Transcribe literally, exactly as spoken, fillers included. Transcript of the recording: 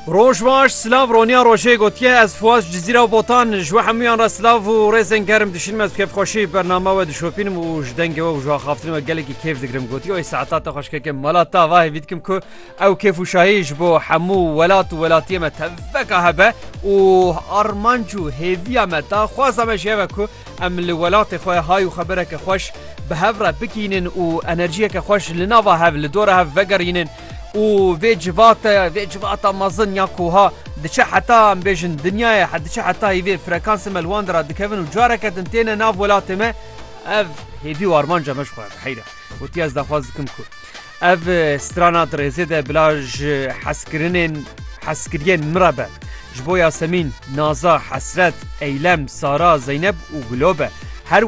روش باش سلاف رونیا روشه گوتیه از فواز جزیره و بوتان جوا همیان را سلاف و ریزن گرم دشینم از کیف خوشی برنامه و دشوپینم و جدنگه و جوا خافتنم و گلکی کیف دگرم گوتیه و ساعتات خوش که ملاتا وای ویدکم که او کیف و شاهیش بو حمو ولات و ولاتیه ما تفکه هبه و ارمانجو هیویا ما تا خوازم شیوه که ام الولات خواه های و خبره که خوش به هفره بکینن و انرژیه که خوش لناوا هف لدوره هف وگرینن و في جباتا في جباتا مازن ياكوها دچ حتى ام بيجن دنيا حد دچ حتى يفي فريكانس مالواندرا دكفن وجارك انتين ناف ولاتمه اف هيدي وارمانجا مش خويا بحيره وتياز دافازكم كو اف سترانا دريزيده بلاج حسكرين حسكرين مربع جبو ياسمين نازا حسرت ايلم سارا زينب وغلوبه